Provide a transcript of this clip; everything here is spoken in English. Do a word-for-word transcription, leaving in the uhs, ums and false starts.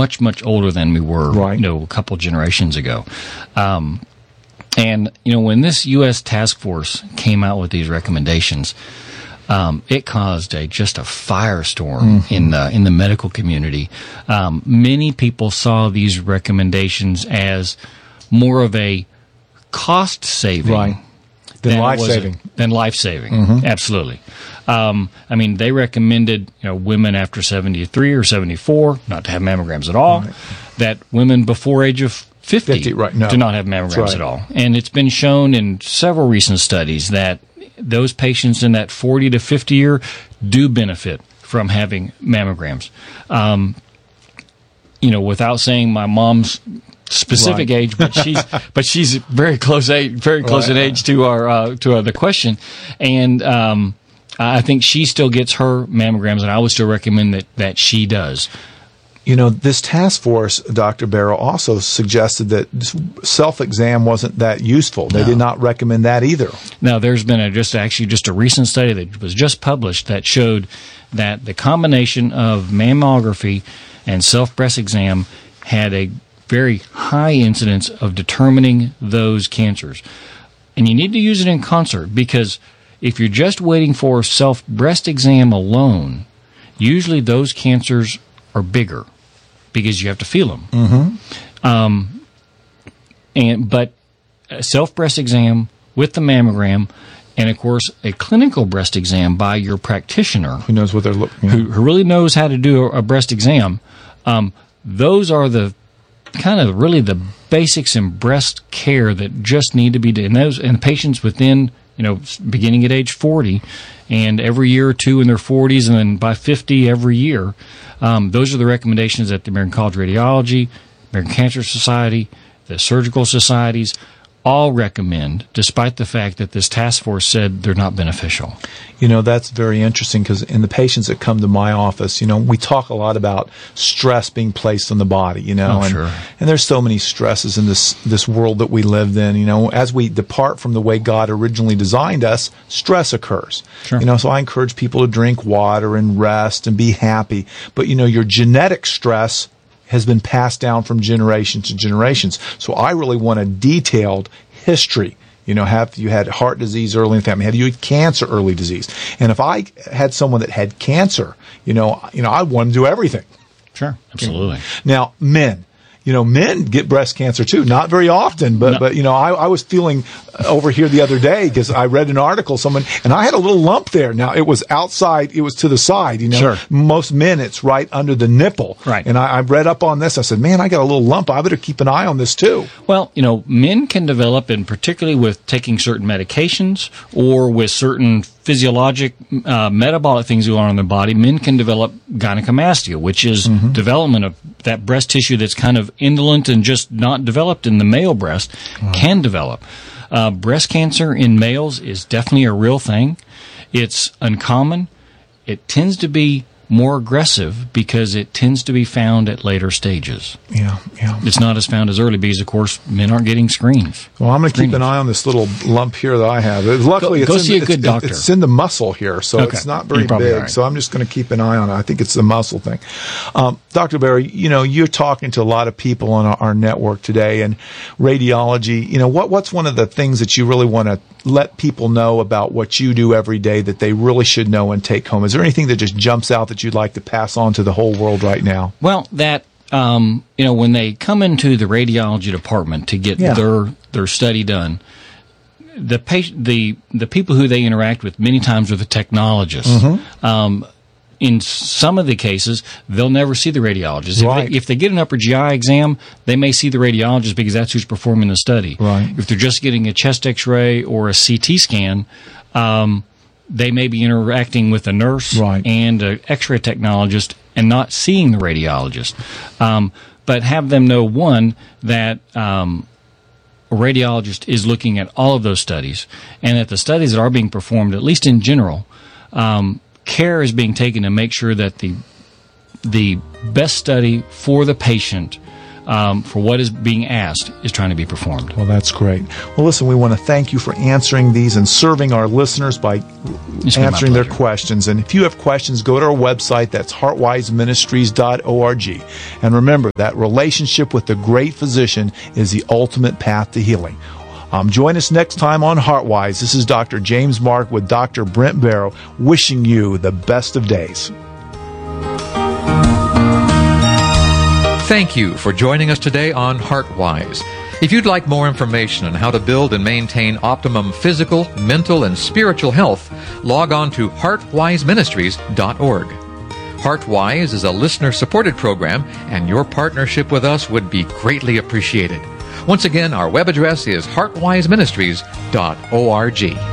much, much older than we were, right. you know, a couple generations ago. Um, and, you know, when this U S task force came out with these recommendations, um, it caused a just a firestorm mm-hmm. in the in the medical community. Um, many people saw these recommendations as more of a cost saving, right. than life saving, than life saving. Mm-hmm. Absolutely. Um, I mean, they recommended, you know, women after seventy-three or seventy-four not to have mammograms at all. Right. That women before age of fifty, fifty right, no. do not have mammograms right. at all. And it's been shown in several recent studies that those patients in that forty to fifty year do benefit from having mammograms. Um, you know, without saying my mom's specific right. age, but she's but she's very close age, very close right. in age to our uh, to uh, the question, and um, I think she still gets her mammograms, and I would still recommend that that she does. You know, this task force, Doctor Barrow, also suggested that self-exam wasn't that useful. They no. did not recommend that either. Now, there's been a, just actually just a recent study that was just published that showed that the combination of mammography and self-breast exam had a very high incidence of determining those cancers. And you need to use it in concert, because if you're just waiting for self-breast exam alone, usually those cancers are bigger because you have to feel them. Mm-hmm. Um, and but a self-breast exam with the mammogram, and of course a clinical breast exam by your practitioner, who knows what they're looking, who, who really knows how to do a, a breast exam. Um, those are the kind of really the basics in breast care that just need to be done. And those and patients within, you know, beginning at age forty, and every year or two in their forties, and then by fifty every year. Um, those are the recommendations that the American College of Radiology, American Cancer Society, the surgical societies all recommend, despite the fact that this task force said they're not beneficial. You know, that's very interesting, because in the patients that come to my office, you know, we talk a lot about stress being placed on the body, you know, oh, and, sure. and there's so many stresses in this, this world that we live in. You know, as we depart from the way God originally designed us, stress occurs. Sure. You know, so I encourage people to drink water and rest and be happy. But, you know, your genetic stress has been passed down from generation to generations. So I really want a detailed history. You know, have you had heart disease early in the family? Have you had cancer early disease? And if I had someone that had cancer, you know, you know, I'd want to do everything. Sure, absolutely. Now, men. You know, men get breast cancer too. Not very often, but, no. but you know, I, I was feeling over here the other day because I read an article, someone, and I had a little lump there. Now, it was outside, it was to the side, you know. Sure. Most men, it's right under the nipple. Right. And I, I read up on this. I said, man, I got a little lump. I better keep an eye on this too. Well, you know, men can develop, and particularly with taking certain medications or with certain physiologic, uh, metabolic things going on in their body, men can develop gynecomastia, which is mm-hmm. development of that breast tissue that's kind of indolent and just not developed in the male breast, mm-hmm. can develop. Uh, breast cancer in males is definitely a real thing. It's uncommon. It tends to be more aggressive because it tends to be found at later stages. Yeah, yeah. It's not as found as early because, of course, men aren't getting screens. Well, I'm going to keep an eye on this little lump here that I have. Luckily, go, go it's, see in, a good it's, doctor. It's in the muscle here, so okay. it's not very big. Right. So I'm just going to keep an eye on it. I think it's the muscle thing. Um, Doctor Barry, you know, you're talking to a lot of people on our, our network today, and radiology. You know, what what's one of the things that you really want to let people know about what you do every day that they really should know and take home? Is there anything that just jumps out that you'd like to pass on to the whole world right now? Well, that um, you know, when they come into the radiology department to get yeah. their their study done, the patient, the the people who they interact with many times are the technologists. Mm-hmm. Um, in some of the cases, they'll never see the radiologist. Right. If, they, if they get an upper G I exam, they may see the radiologist because that's who's performing the study. Right. If they're just getting a chest X-ray or a C T scan, um, they may be interacting with a nurse right. and an X-ray technologist and not seeing the radiologist. Um, but have them know, one, that um, a radiologist is looking at all of those studies, and that the studies that are being performed, at least in general, um, care is being taken to make sure that the the best study for the patient um, for what is being asked is trying to be performed. Well, that's great. Well, listen, we want to thank you for answering these and serving our listeners by It's been my answering their pleasure. questions. And if you have questions, go to our website. That's heartwise ministries dot org. And remember that relationship with the great physician is the ultimate path to healing. Um, join us next time on Heartwise. This is Doctor James Mark with Doctor Brent Barrow, wishing you the best of days. Thank you for joining us today on Heartwise. If you'd like more information on how to build and maintain optimum physical, mental, and spiritual health, log on to heartwise ministries dot org. Heartwise is a listener-supported program, and your partnership with us would be greatly appreciated. Once again, our web address is heartwise ministries dot org.